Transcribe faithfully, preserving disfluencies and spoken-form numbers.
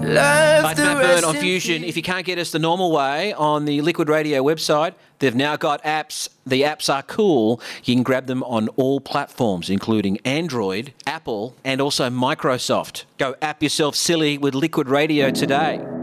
Love Hi, it's the Matt Byrne rest on in Fusion. peace. If you can't get us the normal way on the Liquid Radio website, they've now got apps. The apps are cool. You can grab them on all platforms, including Android, Apple, and also Microsoft. Go app yourself silly with Liquid Radio today.